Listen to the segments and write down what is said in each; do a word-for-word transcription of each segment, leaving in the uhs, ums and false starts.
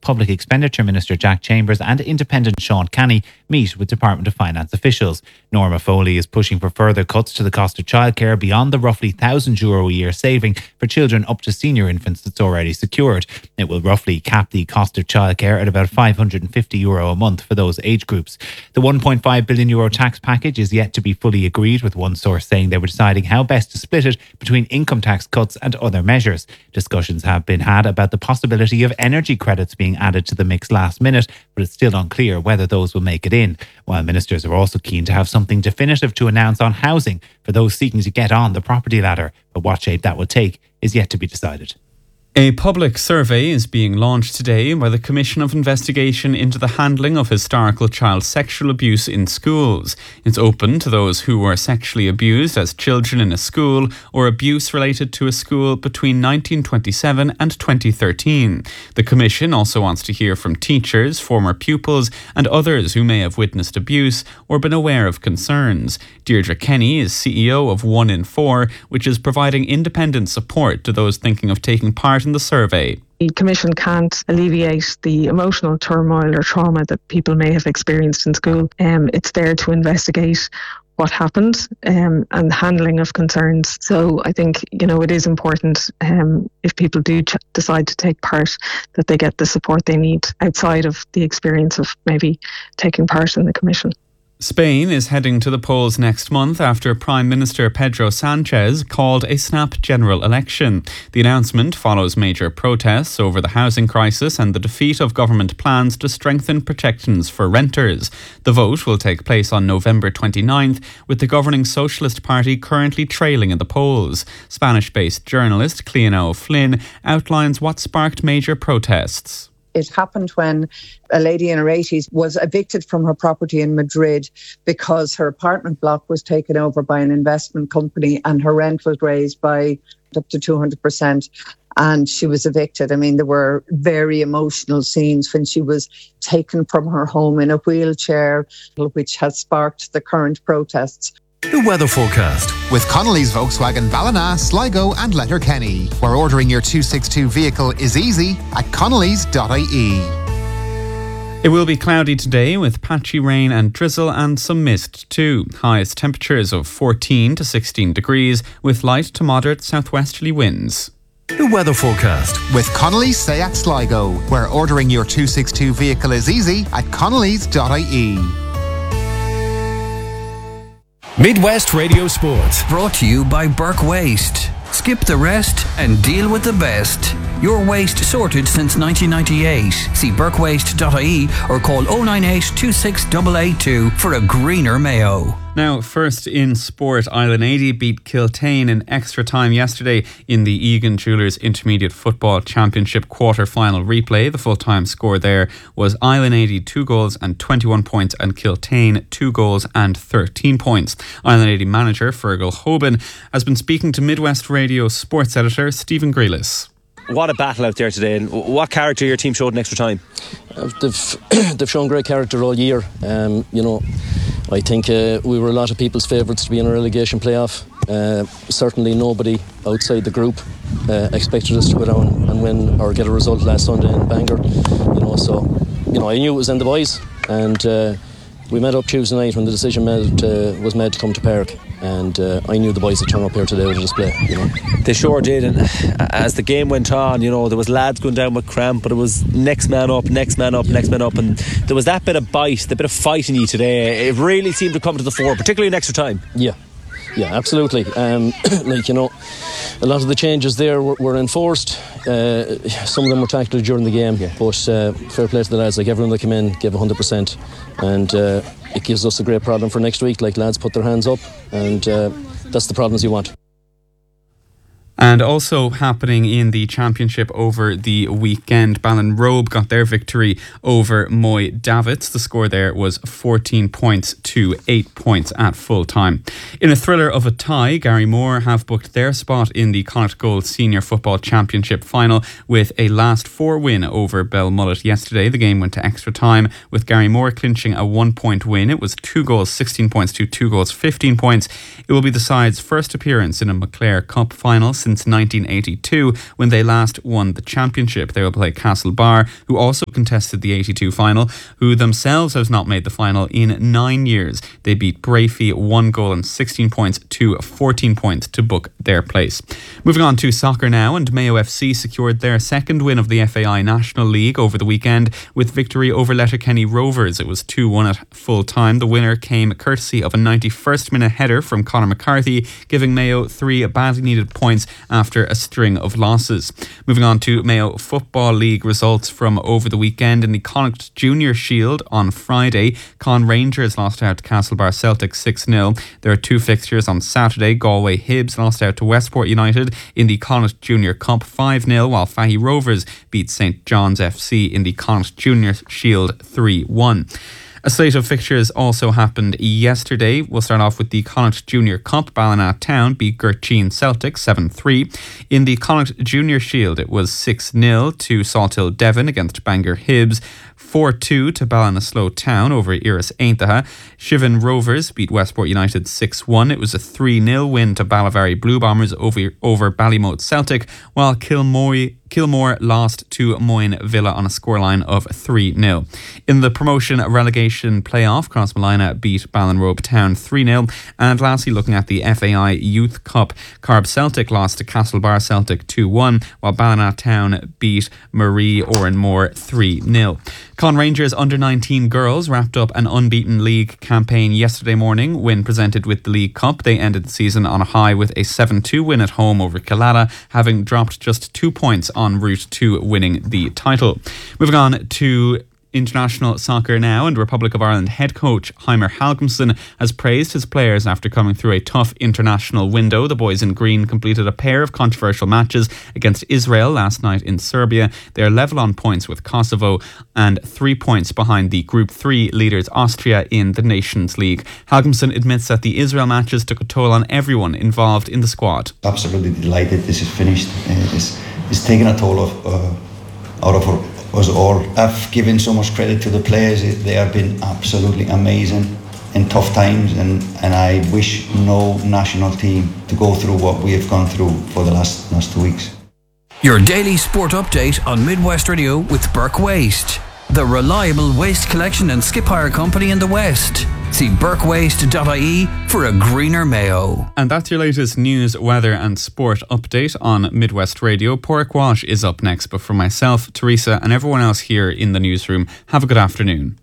Public Expenditure Minister Jack Chambers and Independent Sean Canny meet with Department of Finance officials. Norma Foley is pushing for further cuts to the cost of childcare beyond the roughly one thousand euro a year saving for children up to senior infants that's already secured. It will roughly cap the cost of childcare at about five hundred fifty euro a month for those age groups. The one point five billion euro tax package is yet to be fully agreed, with one source saying they were deciding how best to split it between income tax cuts and other measures. Discussions have been had about the possibility of energy credits being added to the mix last minute, but it's still unclear whether those will make it in. While ministers are also keen to have something definitive to announce on housing for those seeking to get on the property ladder, but what shape that will take is yet to be decided. A public survey is being launched today by the Commission of Investigation into the Handling of Historical Child Sexual Abuse in Schools. It's open to those who were sexually abused as children in a school or abuse related to a school between nineteen twenty-seven and twenty thirteen. The Commission also wants to hear from teachers, former pupils and others who may have witnessed abuse or been aware of concerns. Deirdre Kenny is C E O of One in Four, which is providing independent support to those thinking of taking part in the survey. The Commission can't alleviate the emotional turmoil or trauma that people may have experienced in school. Um, it's there to investigate what happened um, and the handling of concerns. So I think, you know, it is important um, if people do ch- decide to take part that they get the support they need outside of the experience of maybe taking part in the Commission. Spain is heading to the polls next month after Prime Minister Pedro Sanchez called a snap general election. The announcement follows major protests over the housing crisis and the defeat of government plans to strengthen protections for renters. The vote will take place on November twenty-ninth, with the governing Socialist Party currently trailing in the polls. Spanish-based journalist Cleona O'Flynn outlines what sparked major protests. It happened when a lady in her eighties was evicted from her property in Madrid because her apartment block was taken over by an investment company and her rent was raised by up to two hundred percent. And she was evicted. I mean, there were very emotional scenes when she was taken from her home in a wheelchair, which has sparked the current protests. The weather forecast with Connolly's Volkswagen Ballina, Sligo and Letterkenny, where ordering your two sixty-two vehicle is easy at connellys dot I E. It will be cloudy today with patchy rain and drizzle and some mist too. Highest temperatures of fourteen to sixteen degrees with light to moderate southwesterly winds. The weather forecast with Connolly's Seat Sligo, where ordering your two sixty-two vehicle is easy at connellys dot I E. Midwest Radio Sport. Brought to you by Burke Waste. Skip the rest and deal with the best. Your waste sorted since nineteen ninety-eight. See burke waste dot I E or call oh nine eight, two six eight eight two for a greener Mayo. Now, first in sport, Island eighty beat Kiltane in extra time yesterday in the Egan Jewellers Intermediate Football Championship quarter-final replay. The full-time score there was Island eighty two goals and twenty-one points and Kiltane two goals and thirteen points. Island eighty manager Fergal Hoban has been speaking to Midwest Radio sports editor Stephen Grealis. What a battle out there today, and what character your team showed in extra time? Uh, they've, they've shown great character all year. Um, you know, I think uh, we were a lot of people's favourites to be in a relegation playoff. Uh, certainly nobody outside the group uh, expected us to go down and win or get a result last Sunday in Bangor. You know, so you know I knew it was in the boys, and uh, we met up Tuesday night when the decision made, uh, was made to come to Park, and uh, I knew the boys would turn up here today with a display. You know, they sure did. And as the game went on, you know, there was lads going down with cramp, but it was next man up, next man up, next man up, and there was that bit of bite, the bit of fight in you today. It really seemed to come to the fore, particularly in extra time. Yeah. Yeah, absolutely. Um, like, you know, a lot of the changes there were, were enforced. Uh, some of them were tackled during the game, yeah. but uh, fair play to the lads. Like, everyone that came in gave one hundred percent, and uh, it gives us a great problem for next week. Like, lads put their hands up, and uh, that's the problems you want. And also happening in the championship over the weekend, Ballinrobe got their victory over Moy Davits. The score there was fourteen points to eight points at full time. In a thriller of a tie, Garrymore have booked their spot in the Connacht Gold Senior Football Championship final with a last four win over Belmullet yesterday. The game went to extra time with Garrymore clinching a one point win. It was two goals sixteen points to two goals fifteen points. It will be the side's first appearance in a McClare Cup final since nineteen eighty-two, when they last won the championship. They will play Castlebar, who also contested the eighty-two final, who themselves have not made the final in nine years. They beat Brafey one goal and sixteen points to fourteen points to book their place. Moving on to soccer now, and Mayo F C secured their second win of the F A I National League over the weekend with victory over Letterkenny Rovers. It was two one at full time. The winner came courtesy of a ninety-first minute header from Conor McCarthy, giving Mayo three badly needed points after a string of losses. Moving on to Mayo Football League results from over the weekend. In the Connacht Junior Shield on Friday, Con Rangers lost out to Castlebar Celtic six nil. There are two fixtures on Saturday. Galway Hibs lost out to Westport United in the Connacht Junior Cup five nil, while Fahy Rovers beat St John's F C in the Connacht Junior Shield three one. A slate of fixtures also happened yesterday. We'll start off with the Connacht Junior Cup. Ballina Town beat Gurteen Celtic seven three. In the Connacht Junior Shield, it was six nil to Salthill Devon against Bangor Hibs. four two to Ballinasloe Town over Iris Aintaha. Shivan Rovers beat Westport United six one. It was a three nil win to Ballyvarry Blue Bombers over, over Ballymote Celtic, while Kilmoy Kilmore lost to Moyne Villa on a scoreline of three nil. In the promotion relegation playoff, Crossmolina beat Ballinrobe Town three nil. And lastly, looking at the F A I Youth Cup, Carb Celtic lost to Castlebar Celtic two one, while Ballina Town beat Marie Oranmore three nil. Con Rangers under nineteen girls wrapped up an unbeaten league campaign yesterday morning when presented with the League Cup. They ended the season on a high with a seven two win at home over Killala, having dropped just two points en route to winning the title. Moving on to international soccer now, and Republic of Ireland head coach Heimer Hallgrimsson has praised his players after coming through a tough international window. The boys in green completed a pair of controversial matches against Israel last night in Serbia. They are level on points with Kosovo and three points behind the Group three leaders Austria in the Nations League. Hallgrimsson admits that the Israel matches took a toll on everyone involved in the squad. Absolutely delighted this is finished. Uh, it's, it's taken a toll of, uh, out of our was all. I've given so much credit to the players. They have been absolutely amazing in tough times, and, and I wish no national team to go through what we have gone through for the last, last two weeks. Your daily sport update on Midwest Radio with Burke Waste, the reliable waste collection and skip hire company in the West. See burke waste dot I E for a greener Mayo. And that's your latest news, weather and sport update on Midwest Radio. Porrick Walsh is up next, but for myself, Teresa and everyone else here in the newsroom, have a good afternoon.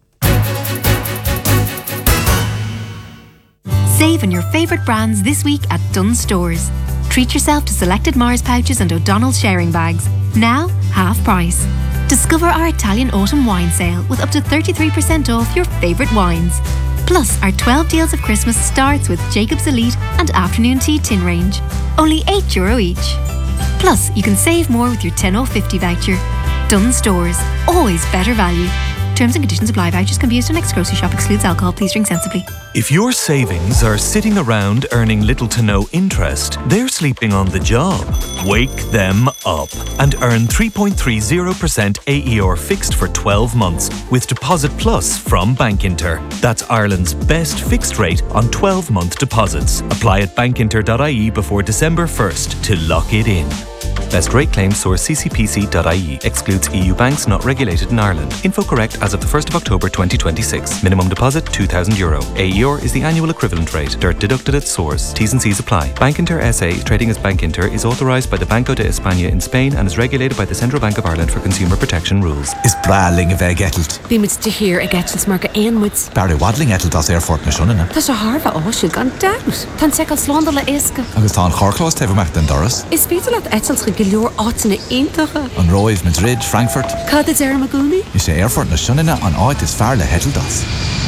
Save on your favourite brands this week at Dunnes Stores. Treat yourself to selected Mars pouches and O'Donnell sharing bags. Now, half price. Discover our Italian autumn wine sale with up to thirty-three percent off your favourite wines. Plus, our twelve Deals of Christmas starts with Jacob's Elite and Afternoon Tea tin range. Only eight euro each. Plus, you can save more with your ten oh fifty voucher. Dunnes Stores. Always better value. Terms and conditions apply. Vouchers can be used on next grocery shop. Excludes alcohol. Please drink sensibly. If your savings are sitting around earning little to no interest, they're sleeping on the job. Wake them up and earn three point three zero percent A E R fixed for twelve months with Deposit Plus from Bankinter. That's Ireland's best fixed rate on twelve-month deposits. Apply at bankinter dot I E before December first to lock it in. Best rate claim source c c p c dot I E. Excludes E U banks not regulated in Ireland. Info correct as of the first of October twenty twenty-six. Minimum deposit two thousand euro. A E R is the annual equivalent rate. Dirt deducted at source. T's and C's apply. Bankinter S A, trading as Bankinter, is authorised by the Banco de España in Spain and is regulated by the Central Bank of Ireland for consumer protection rules. Is braling a bheith getalt? Bhí muid de hir a getalt mar go éonmuid. Barry wadling getalt as airfort na sionnana. Tá sé Harva áisiúil gan daus. Tá secal slánda le isca. Agus tá an chorclás tefamach den doras. Is bítal at etalt go leor áitina intacha. An Roiv, Madrid, Frankfurt. Cad is ar magúni? Is sé airfort na sionnana an áit is fear le hetaldas.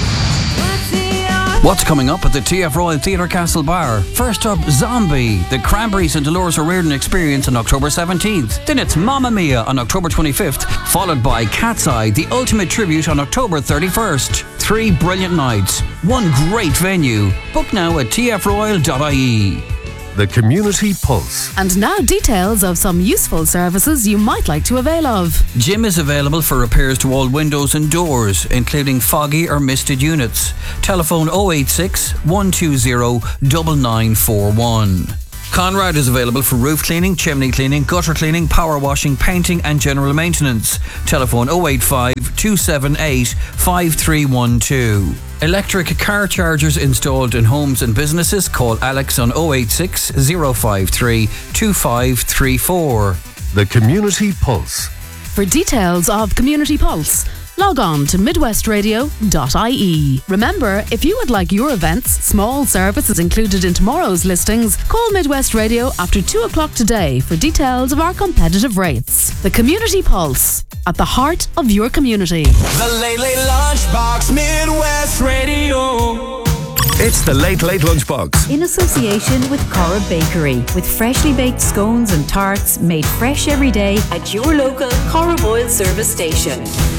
What's coming up at the T F Royal Theatre Castlebar? First up, Zombie, the Cranberries and Dolores O'Riordan experience on October seventeenth. Then it's Mamma Mia on October twenty-fifth, followed by Cat's Eye, the ultimate tribute on October thirty-first. Three brilliant nights, one great venue. Book now at t f royal dot I E. The Community Pulse. And now details of some useful services you might like to avail of. Jim is available for repairs to all windows and doors, including foggy or misted units. Telephone oh eight six, one two zero, nine nine four one. Conrad is available for roof cleaning, chimney cleaning, gutter cleaning, power washing, painting and general maintenance. Telephone oh eight five, two seven eight, five three one two. Electric car chargers installed in homes and businesses. Call Alex on oh eight six, oh five three, two five three four. The Community Pulse. For details of Community Pulse, log on to midwest radio dot I E. Remember, if you would like your events, small services included in tomorrow's listings, call Midwest Radio after two o'clock today for details of our competitive rates. The Community Pulse, at the heart of your community. The Late Late Lunchbox, Midwest Radio. It's the Late Late Lunchbox. In association with Cora Bakery, with freshly baked scones and tarts made fresh every day at your local Cora Boyle service station.